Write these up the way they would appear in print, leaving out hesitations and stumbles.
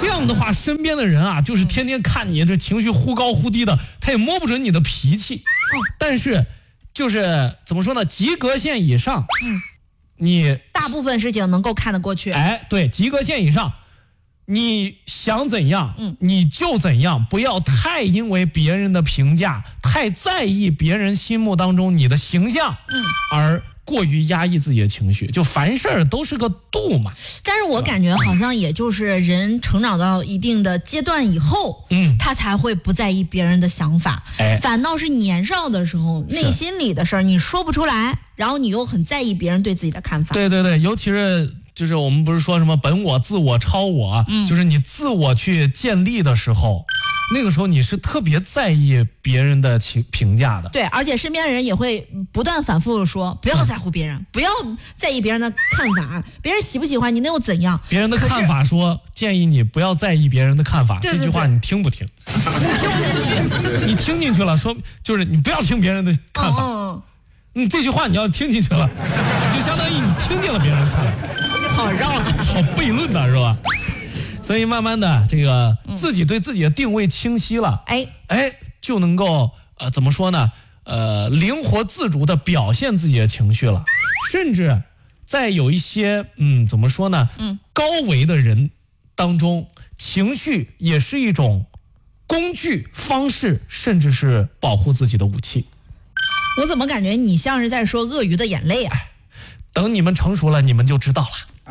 这样的话，身边的人啊，就是天天看你这情绪忽高忽低的，他也摸不准你的脾气。但是，就是怎么说呢？及格线以上，你大部分事情能够看得过去。 哎，对，及格线以上，你想怎样，你就怎样，不要太因为别人的评价，太在意别人心目当中你的形象，而过于压抑自己的情绪，就凡事都是个度嘛。 但是我感觉好像也就是人成长到一定的阶段以后，他才会不在意别人的想法，反倒是年少的时候，内心里的事儿你说不出来，然后你又很在意别人对自己的看法。 对对对，尤其是就是我们不是说什么本我、自我、超我，就是你自我去建立的时候，那个时候你是特别在意别人的评价的。 对，而且身边的人也会不断反复的说，不要在乎别人，不要在意别人的看法，别人喜不喜欢你那又怎样？ 别人的看法说建议你不要在意别人的看法，这句话你听不听？ 你听不进去。 你听进去了，说就是你不要听别人的看法。这句话你要听进去了，就相当于你听见了别人的看法。 好绕啊， 好悖论的是吧？所以慢慢的，这个自己对自己的定位清晰了，就能够怎么说呢？灵活自主的表现自己的情绪了，甚至在有一些怎么说呢？高维的人当中，情绪也是一种工具、方式，甚至是保护自己的武器。 我怎么感觉你像是在说鳄鱼的眼泪啊？ 等你们成熟了，你们就知道了。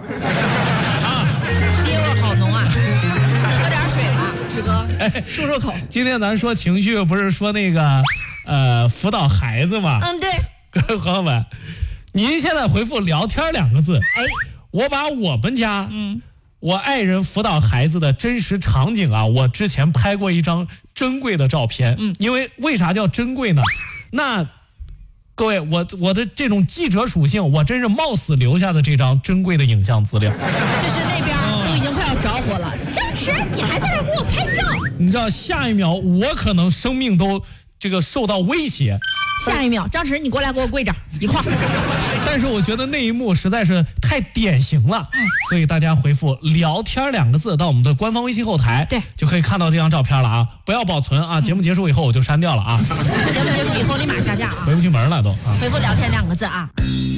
爹味好浓啊！喝点水吧，志哥，漱口。 今天咱说情绪，不是说那个辅导孩子吗？ 对。 各位朋友们，您现在回复聊天2个字，我把我们家我爱人辅导孩子的真实场景啊，我之前拍过一张珍贵的照片，因为啥叫珍贵呢？那各位，我的这种记者属性，我真是冒死留下的这张珍贵的影像资料。 就是那边都已经快要着火了，张弛，你还在这给我拍照？ 你知道下一秒我可能生命都这个受到威胁。 下一秒，张弛，你过来给我跪着一块儿。 但是我觉得那一幕实在是太典型了，所以大家回复聊天2个字到我们的官方微信后台， 对， 就可以看到这张照片了啊！不要保存啊，节目结束以后我就删掉了啊。 节目结束以后立马下架啊， 回不去门了都啊。 回复聊天2个字啊。